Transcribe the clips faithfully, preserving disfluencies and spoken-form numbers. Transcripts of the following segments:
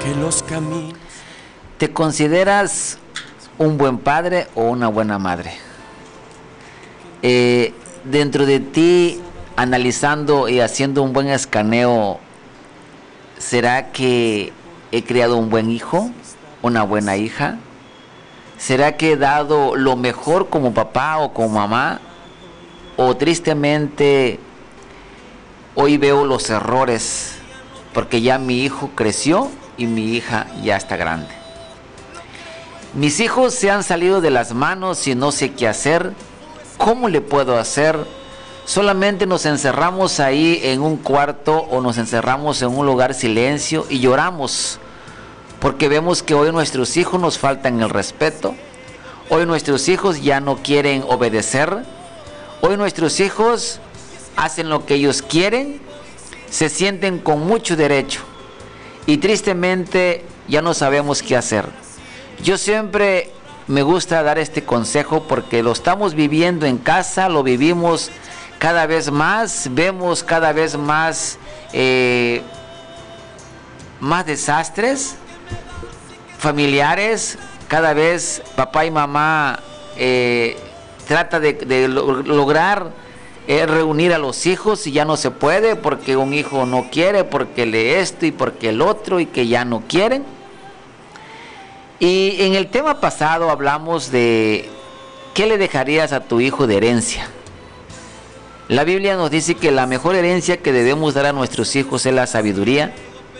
que los caminos. ¿Te consideras un buen padre o una buena madre? Eh, dentro de ti, analizando y haciendo un buen escaneo, ¿será que he criado un buen hijo, una buena hija? ¿Será que he dado lo mejor como papá o como mamá? ¿O tristemente hoy veo los errores porque ya mi hijo creció y mi hija ya está grande? Mis hijos se han salido de las manos y no sé qué hacer. ¿Cómo le puedo hacer? Solamente nos encerramos ahí en un cuarto o nos encerramos en un lugar silencio y lloramos porque vemos que hoy nuestros hijos nos faltan el respeto. Hoy nuestros hijos ya no quieren obedecer. Hoy nuestros hijos hacen lo que ellos quieren, se sienten con mucho derecho y tristemente ya no sabemos qué hacer. Yo siempre me gusta dar este consejo porque lo estamos viviendo en casa, lo vivimos cada vez más, vemos cada vez más, eh, más desastres familiares. Cada vez papá y mamá eh, trata de, de lograr eh, reunir a los hijos y ya no se puede porque un hijo no quiere, porque le esto y porque el otro y que ya no quieren. Y en el tema pasado hablamos de ¿qué le dejarías a tu hijo de herencia? La Biblia nos dice que la mejor herencia que debemos dar a nuestros hijos es la sabiduría.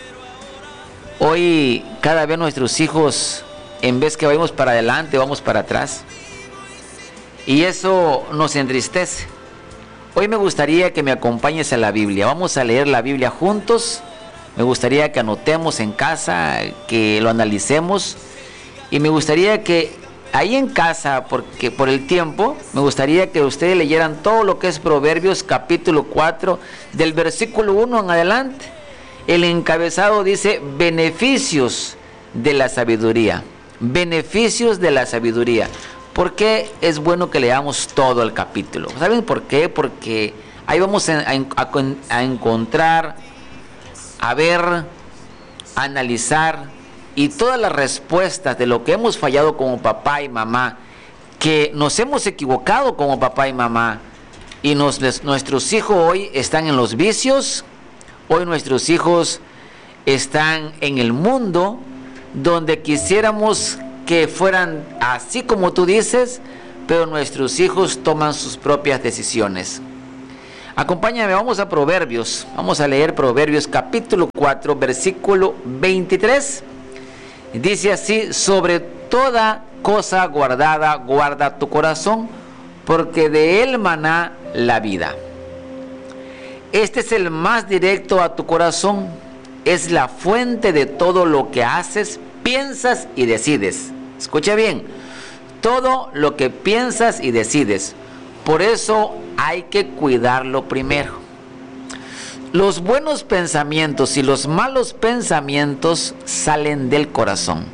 Hoy cada vez nuestros hijos, en vez que vayamos para adelante, vamos para atrás. Y eso nos entristece. Hoy me gustaría que me acompañes a la Biblia. Vamos a leer la Biblia juntos. Me gustaría que anotemos en casa, que lo analicemos. Y me gustaría que ahí en casa, porque por el tiempo, me gustaría que ustedes leyeran todo lo que es Proverbios capítulo cuatro, del versículo uno en adelante. El encabezado dice, beneficios de la sabiduría. Beneficios de la sabiduría. ¿Por qué es bueno que leamos todo el capítulo? ¿Saben por qué? Porque ahí vamos a, a, a encontrar, a ver, a analizar y todas las respuestas de lo que hemos fallado como papá y mamá, que nos hemos equivocado como papá y mamá, y nos, les, nuestros hijos hoy están en los vicios, hoy nuestros hijos están en el mundo, donde quisiéramos que fueran así como tú dices, pero nuestros hijos toman sus propias decisiones. Acompáñame, vamos a Proverbios, vamos a leer Proverbios capítulo cuatro, versículo veintitrés. Dice así, sobre toda cosa guardada, guarda tu corazón, porque de él maná la vida. Este es el más directo a tu corazón, es la fuente de todo lo que haces, piensas y decides. Escucha bien, todo lo que piensas y decides. Por eso hay que cuidarlo primero. Los buenos pensamientos y los malos pensamientos salen del corazón.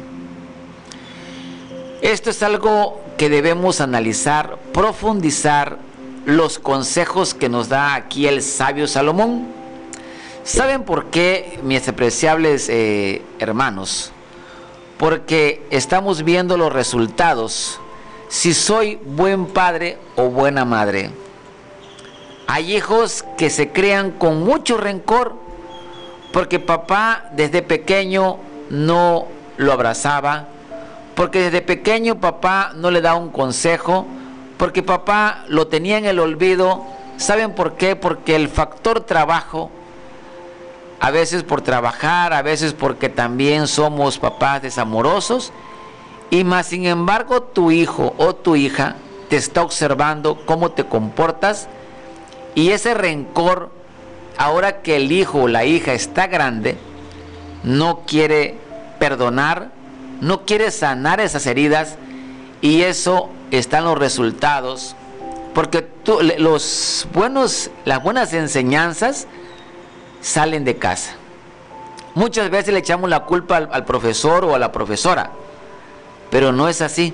Esto es algo que debemos analizar, profundizar los consejos que nos da aquí el sabio Salomón. ¿Saben por qué, mis apreciables eh, hermanos? Porque estamos viendo los resultados. Si soy buen padre o buena madre. Hay hijos que se crean con mucho rencor porque papá desde pequeño no lo abrazaba, porque desde pequeño papá no le da un consejo, porque papá lo tenía en el olvido. ¿Saben por qué? Porque el factor trabajo, a veces por trabajar, a veces porque también somos papás desamorosos, y más sin embargo tu hijo o tu hija te está observando cómo te comportas. Y ese rencor, ahora que el hijo o la hija está grande, no quiere perdonar, no quiere sanar esas heridas, y eso están los resultados. Porque tú, los buenos, las buenas enseñanzas salen de casa. Muchas veces le echamos la culpa al, al profesor o a la profesora, pero no es así.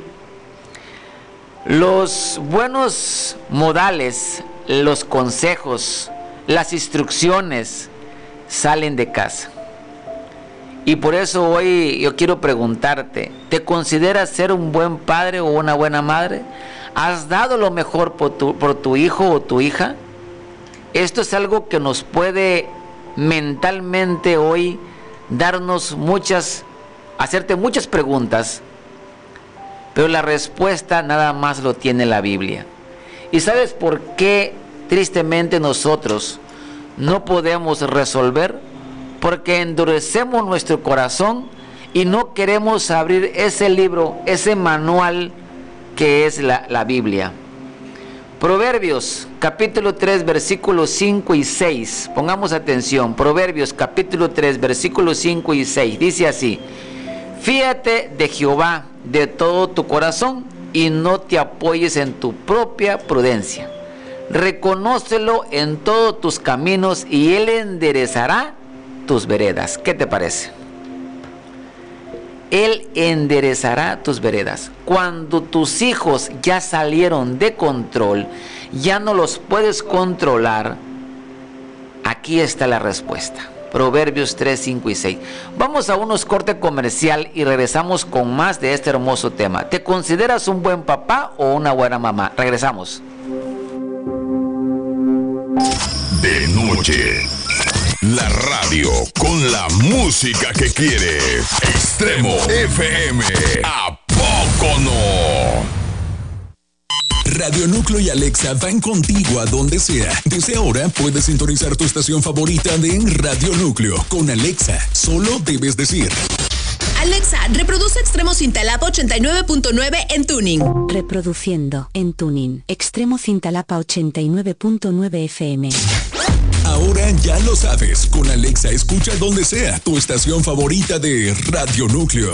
Los buenos modales, los consejos, las instrucciones salen de casa. Y por eso hoy yo quiero preguntarte, ¿te consideras ser un buen padre o una buena madre? ¿Has dado lo mejor por tu, por tu hijo o tu hija? Esto es algo que nos puede mentalmente hoy darnos muchas, hacerte muchas preguntas, pero la respuesta nada más lo tiene la Biblia. ¿Y sabes por qué tristemente nosotros no podemos resolver? Porque endurecemos nuestro corazón y no queremos abrir ese libro, ese manual que es la, la Biblia. Proverbios capítulo tres versículos cinco y seis, pongamos atención. Proverbios capítulo tres versículos cinco y seis, dice así: fíate de Jehová de todo tu corazón y no te apoyes en tu propia prudencia. Reconócelo en todos tus caminos y Él enderezará tus veredas. ¿Qué te parece? Él enderezará tus veredas. Cuando tus hijos ya salieron de control, ya no los puedes controlar, aquí está la respuesta. Proverbios tres, cinco y seis. Vamos a unos cortes comercial y regresamos con más de este hermoso tema. ¿Te consideras un buen papá o una buena mamá? Regresamos. De noche, la radio con la música que quieres. Extremo F M. ¿A poco no? Radio Núcleo y Alexa van contigo a donde sea. Desde ahora puedes sintonizar tu estación favorita de Radio Núcleo. Con Alexa, solo debes decir: Alexa, reproduce Extremo Cintalapa ochenta y nueve punto nueve en Tuning. Reproduciendo en Tuning. Extremo Cintalapa ochenta y nueve punto nueve F M. Ahora ya lo sabes. Con Alexa escucha donde sea tu estación favorita de Radio Núcleo.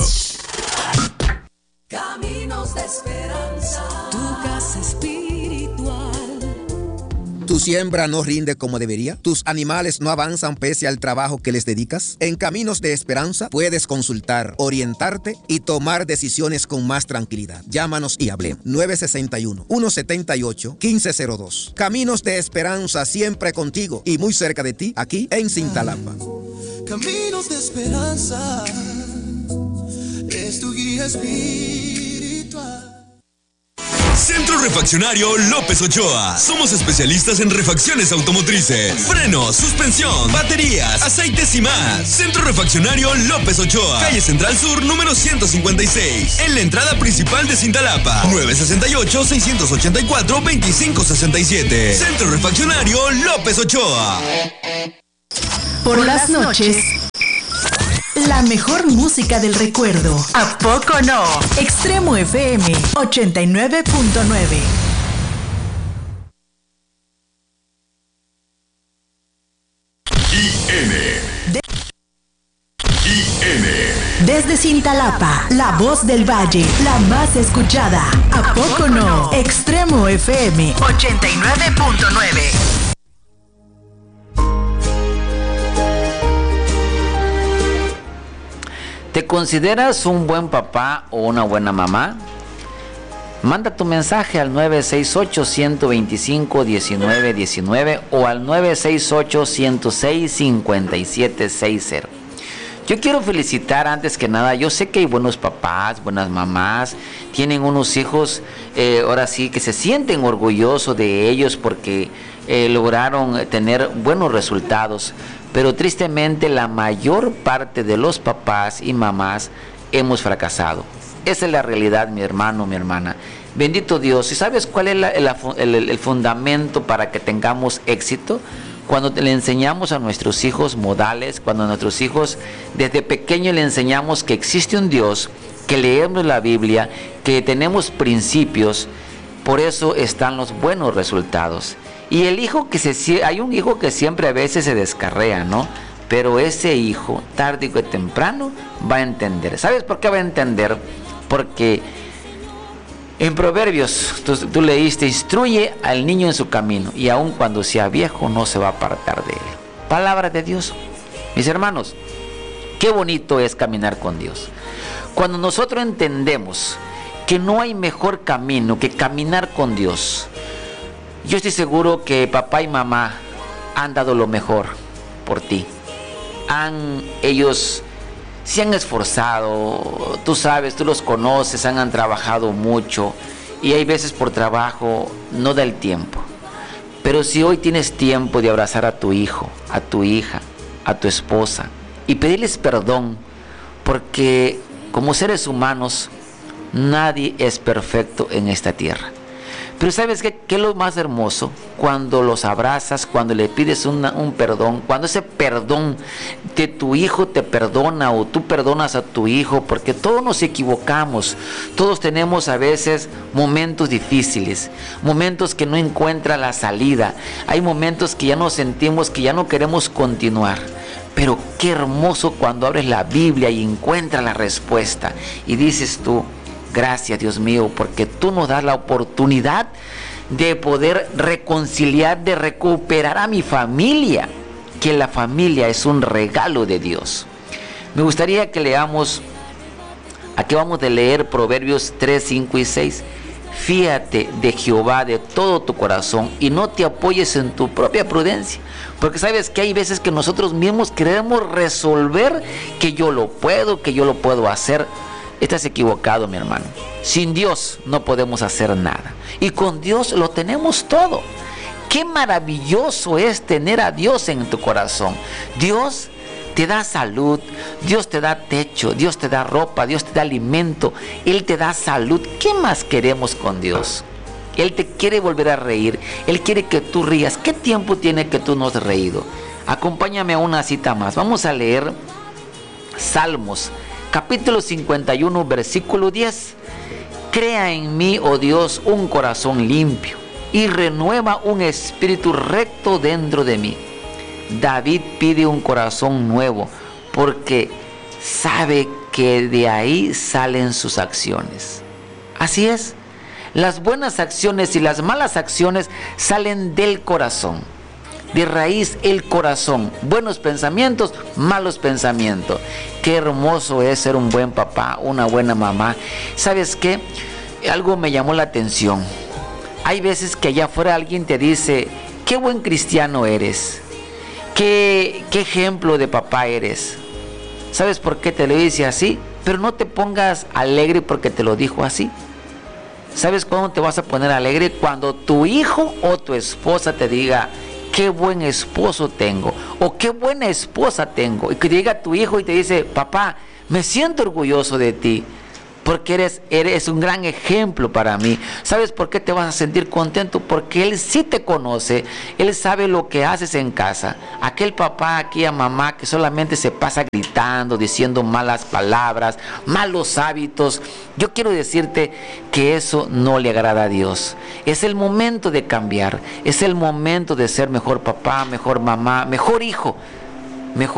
Caminos de esperanza, tu casa espiritual. ¿Tu siembra no rinde como debería? ¿Tus animales no avanzan pese al trabajo que les dedicas? En Caminos de Esperanza puedes consultar, orientarte y tomar decisiones con más tranquilidad. Llámanos y hablemos. nueve seis uno, uno siete ocho, uno cinco cero dos. Caminos de Esperanza, siempre contigo y muy cerca de ti, aquí en Cintalapa. Caminos de Esperanza es tu guía espiritual. Centro Refaccionario López Ochoa. Somos especialistas en refacciones automotrices, frenos, suspensión, baterías, aceites y más. Centro Refaccionario López Ochoa, calle Central Sur, número ciento cincuenta y seis, en la entrada principal de Cintalapa. nueve seis ocho, seis ocho cuatro, dos cinco seis siete. Centro Refaccionario López Ochoa. Por las noches, la mejor música del recuerdo. ¿A poco no? Extremo F M ochenta y nueve punto nueve. I N. De- I N. Desde Cintalapa, la voz del valle, la más escuchada. ¿A poco no? Extremo F M ochenta y nueve punto nueve. ¿Te consideras un buen papá o una buena mamá? Manda tu mensaje al nueve seis ocho, uno dos cinco, uno nueve uno nueve o al nueve seis ocho, uno cero seis, cinco siete seis cero. Yo quiero felicitar antes que nada, yo sé que hay buenos papás, buenas mamás, tienen unos hijos, eh, ahora sí, que se sienten orgullosos de ellos porque eh, lograron tener buenos resultados. Pero tristemente la mayor parte de los papás y mamás hemos fracasado. Esa es la realidad, mi hermano, mi hermana. Bendito Dios. ¿Y sabes cuál es la, el, el, el fundamento para que tengamos éxito? Cuando le enseñamos a nuestros hijos modales, cuando a nuestros hijos desde pequeños le enseñamos que existe un Dios, que leemos la Biblia, que tenemos principios, por eso están los buenos resultados. Y el hijo que se... Hay un hijo que siempre a veces se descarrea, ¿no? Pero ese hijo, tarde o temprano, va a entender. ¿Sabes por qué va a entender? Porque en Proverbios, tú, tú leíste, instruye al niño en su camino, y aun cuando sea viejo, no se va a apartar de él. Palabra de Dios. Mis hermanos, qué bonito es caminar con Dios. Cuando nosotros entendemos que no hay mejor camino que caminar con Dios, yo estoy seguro que papá y mamá han dado lo mejor por ti. Han ellos se han esforzado, tú sabes, tú los conoces, han, han trabajado mucho y hay veces por trabajo no da el tiempo. Pero si hoy tienes tiempo de abrazar a tu hijo, a tu hija, a tu esposa y pedirles perdón, porque como seres humanos nadie es perfecto en esta tierra. Pero ¿sabes qué? ¿Qué es lo más hermoso? Cuando los abrazas, cuando le pides una, un perdón, cuando ese perdón de tu hijo te perdona o tú perdonas a tu hijo, porque todos nos equivocamos, todos tenemos a veces momentos difíciles, momentos que no encuentran la salida, hay momentos que ya nos sentimos que ya no queremos continuar. Pero qué hermoso cuando abres la Biblia y encuentras la respuesta y dices tú, gracias Dios mío, porque tú nos das la oportunidad de poder reconciliar, de recuperar a mi familia, que la familia es un regalo de Dios. Me gustaría que leamos, aquí vamos a leer Proverbios tres, cinco y seis. Fíate de Jehová de todo tu corazón y no te apoyes en tu propia prudencia. Porque sabes que hay veces que nosotros mismos queremos resolver que yo lo puedo, que yo lo puedo hacer. Estás equivocado, mi hermano. Sin Dios no podemos hacer nada. Y con Dios lo tenemos todo. Qué maravilloso es tener a Dios en tu corazón. Dios te da salud, Dios te da techo, Dios te da ropa, Dios te da alimento, Él te da salud. ¿Qué más queremos con Dios? Él te quiere volver a reír, Él quiere que tú rías. ¿Qué tiempo tiene que tú no has reído? Acompáñame a una cita más. Vamos a leer Salmos, capítulo cincuenta y uno, versículo diez. Crea en mí, oh Dios, un corazón limpio y renueva un espíritu recto dentro de mí. David pide un corazón nuevo porque sabe que de ahí salen sus acciones. Así es, las buenas acciones y las malas acciones salen del corazón. De raíz el corazón, buenos pensamientos, malos pensamientos. Qué hermoso es ser un buen papá, una buena mamá. ¿Sabes qué? Algo me llamó la atención. Hay veces que allá afuera alguien te dice, qué buen cristiano eres. ¿Qué, qué ejemplo de papá eres? ¿Sabes por qué te lo dice así? Pero no te pongas alegre porque te lo dijo así. ¿Sabes cuándo te vas a poner alegre? Cuando tu hijo o tu esposa te diga, qué buen esposo tengo, o qué buena esposa tengo. Y que llega tu hijo y te dice, papá, me siento orgulloso de ti, porque eres, eres un gran ejemplo para mí. ¿Sabes por qué te vas a sentir contento? Porque Él sí te conoce, Él sabe lo que haces en casa. Aquel papá, aquella mamá que solamente se pasa gritando, diciendo malas palabras, malos hábitos. Yo quiero decirte que eso no le agrada a Dios. Es el momento de cambiar, es el momento de ser mejor papá, mejor mamá, mejor hijo.